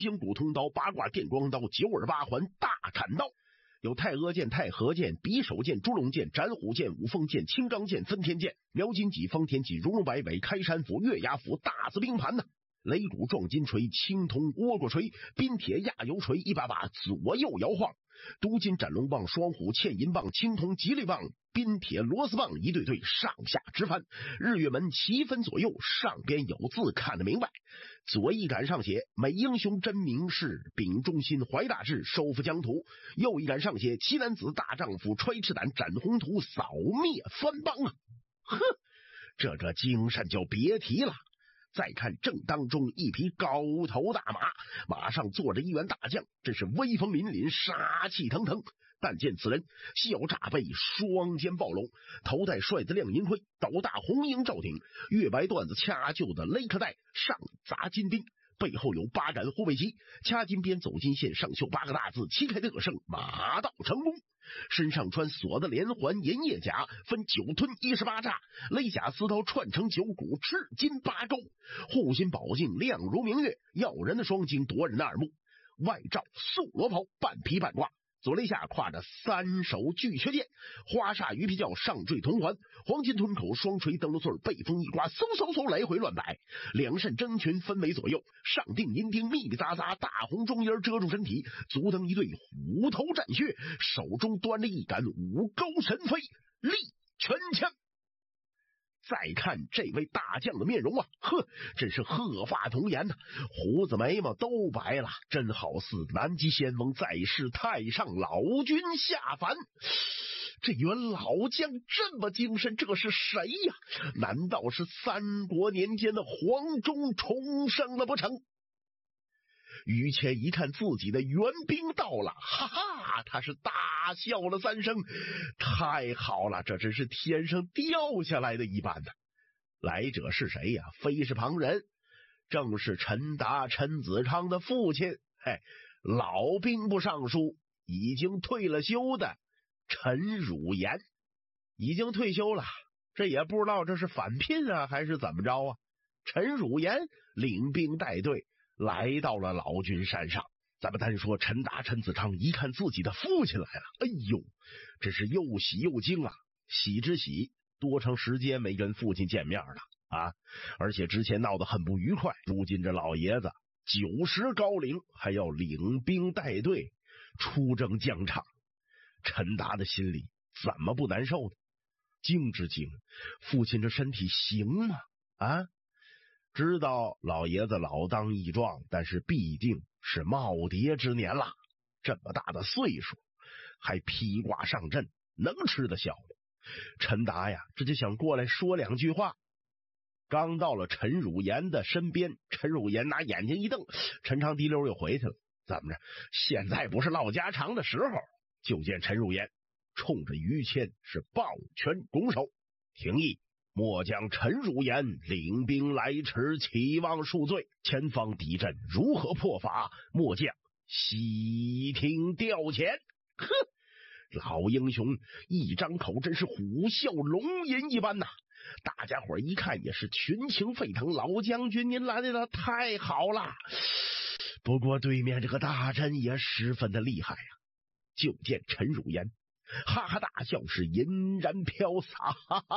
经骨通刀、八卦电光刀、九耳八环大砍刀，有太阿剑、太和剑、匕首剑、猪龙剑、斩虎剑、五凤剑、青钢剑、分天剑、描金戟、方天戟、如龙摆尾、开山斧、月牙斧、大字冰盘擂鼓撞金锤、青铜倭瓜锤、冰铁压油锤，一把把左右摇晃，镀金斩龙棒、双虎嵌银棒、青铜吉利棒、冰铁螺丝棒，一对对上下直翻，日月门齐分左右，上边有字看得明白，左一杆上写美英雄真名士，秉忠心怀大志，收复疆土，右一杆上写奇男子大丈夫，揣赤胆斩宏图，扫灭藩邦呵，这精神就别提了。再看正当中一匹高头大马，马上坐着一员大将，真是威风凛凛，杀气腾腾。但见此人笑炸背，双肩抱拢，头戴帅子亮银盔，斗大红缨罩顶，月白缎子掐就的勒克带，上杂金钉，背后有8杆护卫旗，掐金边走金线，上绣8个大字，旗开得胜，马到成功。身上穿锁的连环银叶甲，分9吞18炸，勒甲丝刀串成9股，赤金8钩，护心宝镜亮如明月，耀人的双睛，夺人的耳目。外罩素罗袍，半披半挂，左肋下挎着3手巨阙剑，花煞鱼皮鞘上坠铜环，黄金吞口双垂灯笼穗，背风一刮，嗖嗖嗖来回乱摆，两扇征裙分为左右，上钉银钉密密匝匝，大红中烟遮住身体，足蹬一对虎头战靴，手中端着一杆五钩神飞力拳枪。再看这位大将的面容呵，真是鹤发童颜胡子眉毛都白了，真好似南极仙翁在世，太上老君下凡。这员老将这么精神，这是谁呀？难道是3国年间的黄忠重生了不成？于谦一看自己的援兵到了，哈哈，他是大笑了3声，太好了，这真是天上掉下来的一般来者是谁呀？非是旁人，正是陈达陈子昌的父亲，老兵部尚书，已经退了休的陈汝言。已经退休了，这也不知道这是返聘还是怎么着陈汝言领兵带队来到了老君山上。咱们单说陈达陈子昌一看自己的父亲来了，哎呦，真是又喜又惊喜之喜，多长时间没跟父亲见面了而且之前闹得很不愉快，如今这老爷子90高龄，还要领兵带队出征疆场，陈达的心里怎么不难受呢？惊之惊，父亲这身体行吗？知道老爷子老当益壮，但是必定是耄耋之年了，这么大的岁数还披挂上阵，能吃得消的。陈达这就想过来说2句话，刚到了陈汝言的身边，陈汝言拿眼睛一瞪，陈长滴溜又回去了。怎么着？现在不是唠家常的时候。就见陈汝言冲着于谦是抱拳拱手，廷议莫将陈汝言领兵来迟，期望恕罪，前方敌阵如何破法，末将悉听调遣。老英雄一张口，真是虎啸龙吟一般大家伙一看也是群情沸腾，老将军您来的太好了。不过对面这个大阵也十分的厉害就见陈汝言哈哈大笑，是银然飘洒，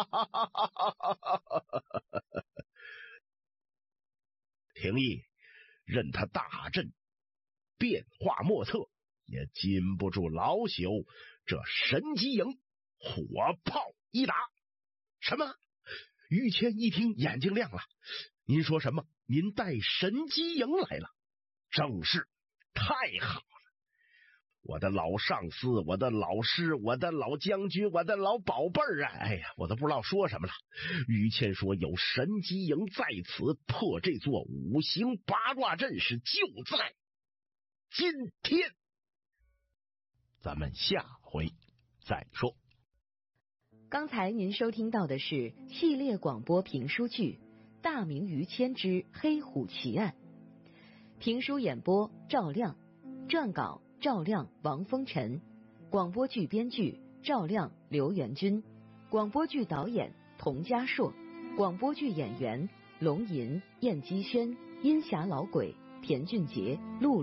廷议任他大阵变化莫测，也禁不住老朽这神机营火炮一打。什么？于谦一听眼睛亮了，您说什么？您带神机营来了？正是，太好了，我的老上司，我的老师，我的老将军，我的老宝贝儿哎呀，我都不知道说什么了。于谦说有神机营在此，破这座五行八卦阵是就在今天。咱们下回再说。 刚才您收听到的是系列广播评书剧《大明于谦之黑虎奇案》，评书演播赵亮，撰稿赵亮、王风尘，广播剧编剧赵亮、刘元军，广播剧导演童家硕，广播剧演员龙吟、燕姬轩、阴霞老鬼、 田俊杰、陆